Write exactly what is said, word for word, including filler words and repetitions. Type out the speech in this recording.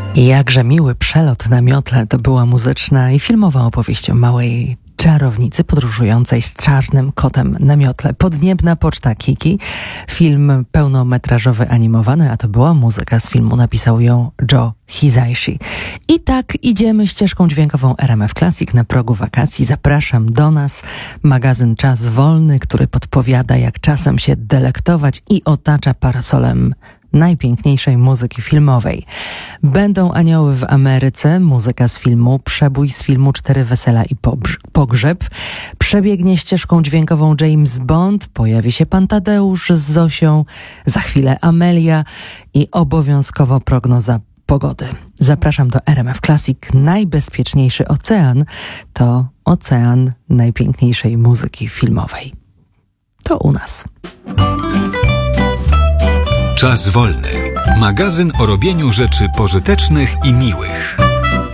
Jakże miły przelot na miotle to była muzyczna i filmowa opowieść o małej czarownicy podróżującej z czarnym kotem na miotle. Podniebna poczta Kiki. Film pełnometrażowy animowany, a to była muzyka z filmu. Napisał ją Joe Hisaishi. I tak idziemy ścieżką dźwiękową R M F Classic na progu wakacji. Zapraszam do nas. Magazyn Czas Wolny, który podpowiada, jak czasem się delektować i otacza parasolem najpiękniejszej muzyki filmowej. Będą Anioły w Ameryce, muzyka z filmu, przebój z filmu Cztery Wesela i Pogrzeb. Przebiegnie ścieżką dźwiękową James Bond, pojawi się Pan Tadeusz z Zosią, za chwilę Amelia i obowiązkowo prognoza pogody. Zapraszam do R M F Classic. Najbezpieczniejszy ocean to ocean najpiękniejszej muzyki filmowej. To u nas. Czas wolny. Magazyn o robieniu rzeczy pożytecznych i miłych.